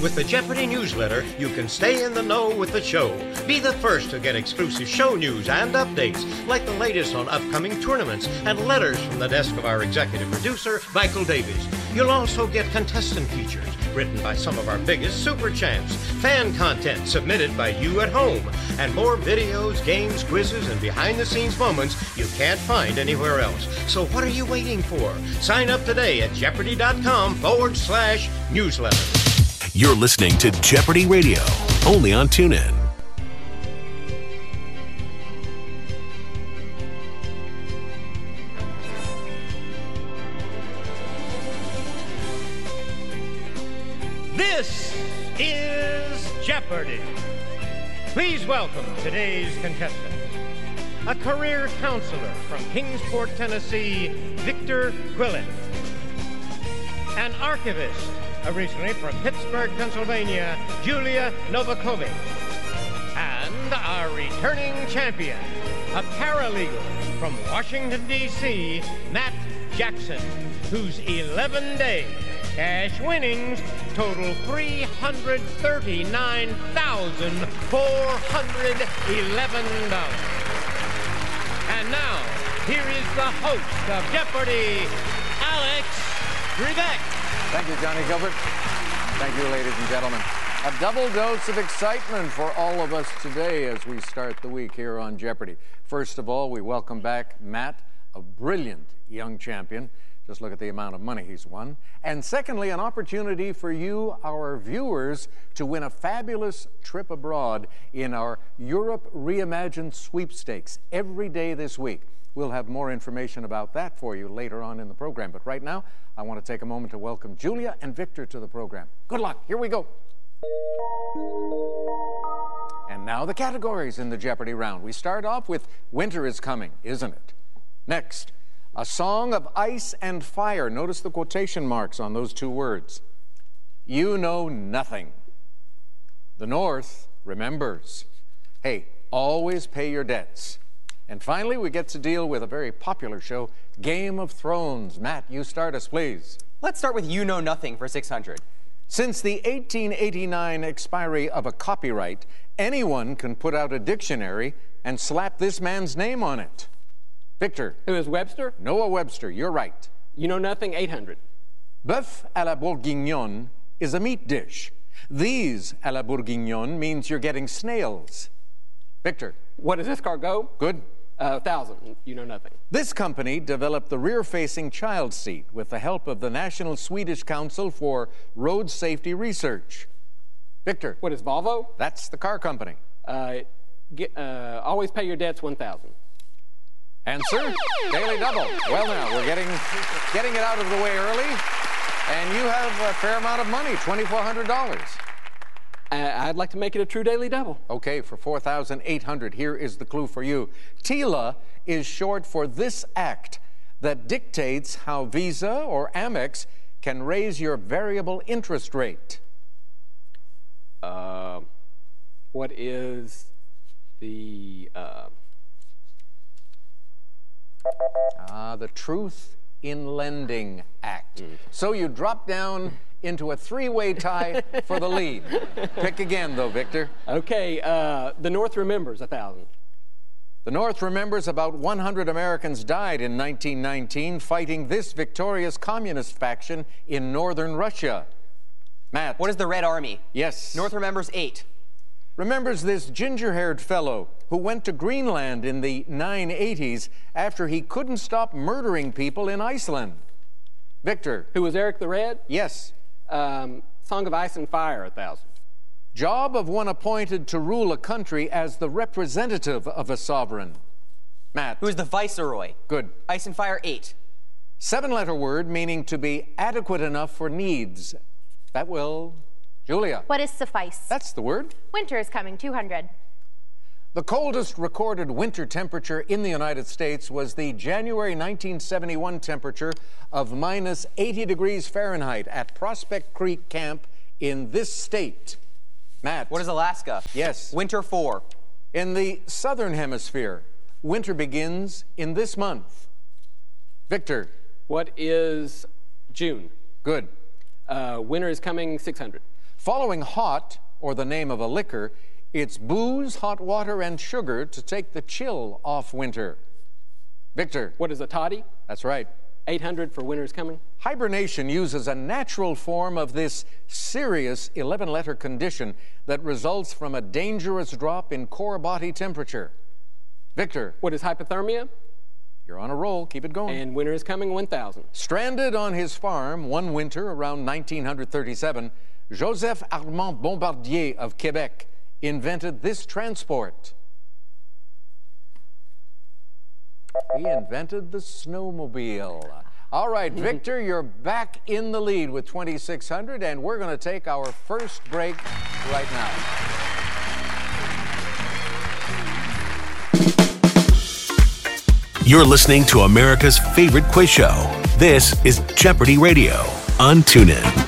With the Jeopardy newsletter, you can stay in the know with the show. Be the first to get exclusive show news and updates, like the latest on upcoming tournaments and letters from the desk of our executive producer, Michael Davies. You'll also get contestant features written by some of our biggest super champs, fan content submitted by you at home, and more videos, games, quizzes, and behind-the-scenes moments you can't find anywhere else. So what are you waiting for? Sign up today at Jeopardy.com/newsletter. You're listening to Jeopardy Radio, only on TuneIn. This is Jeopardy! Please welcome today's contestant. A career counselor from Kingsport, Tennessee, Victor Quillen. An archivist, originally from Pittsburgh, Pennsylvania, Julia Novakovic. And our returning champion, a paralegal from Washington, D.C., Matt Jackson, whose 11-day cash winnings total $339,411. And now, here is the host of Jeopardy, Alex Trebek. Thank you, Johnny Gilbert. Thank you, ladies and gentlemen. A double dose of excitement for all of us today as we start the week here on Jeopardy. First of all, we welcome back Matt, a brilliant young champion. Just look at the amount of money he's won. And secondly, an opportunity for you, our viewers, to win a fabulous trip abroad in our Europe Reimagined sweepstakes every day this week. We'll have more information about that for you later on in the program. But right now, I want to take a moment to welcome Julia and Victor to the program. Good luck. Here we go. And now the categories in the Jeopardy round. We start off with Winter is Coming, isn't it? Next, a song of ice and fire. Notice the quotation marks on those two words. You know nothing. The North remembers. Hey, always pay your debts. And finally, we get to deal with a very popular show, Game of Thrones. Matt, you start us, please. Let's start with You Know Nothing for 600. Since the 1889 expiry of a copyright, anyone can put out a dictionary and slap this man's name on it. Victor. Who is Webster? Noah Webster, you're right. You Know Nothing, 800. Bœuf à la bourguignonne is a meat dish. These à la bourguignonne means you're getting snails. Victor. What does escargot? Good. 1,000. You Know Nothing. This company developed the rear-facing child seat with the help of the National Swedish Council for Road Safety Research. Victor. What is Volvo? That's the car company. Always pay your debts, 1,000. Answer, Daily Double. Well, now, we're getting it out of the way early, and you have a fair amount of money, $2,400. I'd like to make it a true Daily Double. Okay, for 4,800, here is the clue for you. TILA is short for this act that dictates how Visa or Amex can raise your variable interest rate. What is the... The Truth in Lending Act. So you drop down into a three-way tie for the lead. Pick again, though, Victor. Okay, the North remembers, 1,000. The North remembers about 100 Americans died in 1919 fighting this victorious communist faction in northern Russia. Matt. What is the Red Army? Yes. North remembers, 8. Remembers this ginger-haired fellow who went to Greenland in the 980s after he couldn't stop murdering people in Iceland. Victor. Who was Eric the Red? Yes. Song of Ice and Fire, 1,000. Job of one appointed to rule a country as the representative of a sovereign. Matt. Who is the Viceroy? Good. Ice and Fire, 8. 7-letter word meaning to be adequate enough for needs. That will... Julia. What is suffice? That's the word. Winter is coming, 200. The coldest recorded winter temperature in the United States was the January 1971 temperature of minus 80 degrees Fahrenheit at Prospect Creek Camp in this state. Matt. What is Alaska? Yes. Winter, 4. In the southern hemisphere, winter begins in this month. Victor. What is June? Good. Winter is coming, 600. Following hot, or the name of a liquor, it's booze, hot water, and sugar to take the chill off winter. Victor. What is a toddy? That's right. 800 for Winter is Coming. Hibernation uses a natural form of this serious 11-letter condition that results from a dangerous drop in core body temperature. Victor. What is hypothermia? You're on a roll. Keep it going. And Winter is Coming, 1,000. Stranded on his farm one winter around 1937, Joseph Armand Bombardier of Quebec invented this transport. He invented the snowmobile. All right, Victor, you're back in the lead with 2,600, and we're going to take our first break right now. You're listening to America's favorite quiz show. This is Jeopardy Radio on TuneIn.